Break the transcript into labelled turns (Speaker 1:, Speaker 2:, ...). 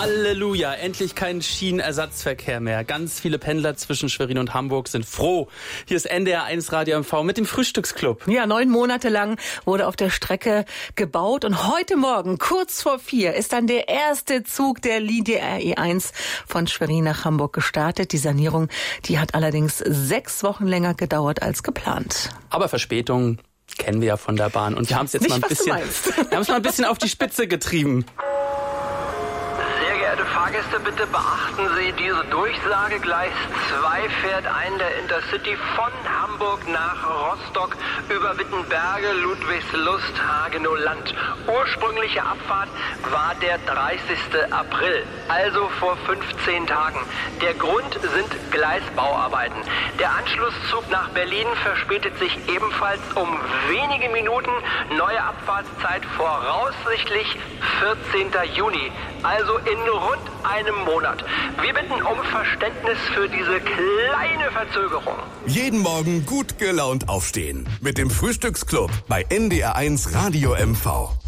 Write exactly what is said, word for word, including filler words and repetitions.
Speaker 1: Halleluja, endlich kein Schienenersatzverkehr mehr. Ganz viele Pendler zwischen Schwerin und Hamburg sind froh. Hier ist N D R eins Radio M V mit dem Frühstücksclub.
Speaker 2: Ja, neun Monate lang wurde auf der Strecke gebaut und heute Morgen, kurz vor vier, ist dann der erste Zug der Linie R E eins von Schwerin nach Hamburg gestartet. Die Sanierung, die hat allerdings sechs Wochen länger gedauert als geplant.
Speaker 1: Aber Verspätungen kennen wir ja von der Bahn und wir haben es jetzt
Speaker 2: Nicht,
Speaker 1: mal ein bisschen, wir haben es mal ein bisschen auf die Spitze getrieben.
Speaker 3: Fahrgäste, bitte beachten Sie diese Durchsage. Gleis zwei fährt ein der Intercity von Hamburg nach Rostock über Wittenberge, Ludwigslust, Hagenow-Land. Ursprüngliche Abfahrt war der dreißigsten April, also vor fünfzehn Tagen. Der Grund sind Gleisbauarbeiten. Der Anschlusszug nach Berlin verspätet sich ebenfalls um wenige Minuten. Neue Abfahrtszeit voraussichtlich vierzehnten Juni, also in rund einem Monat. Wir bitten um Verständnis für diese kleine Verzögerung.
Speaker 4: Jeden Morgen gut gelaunt aufstehen mit dem Frühstücksclub bei N D R eins Radio M V.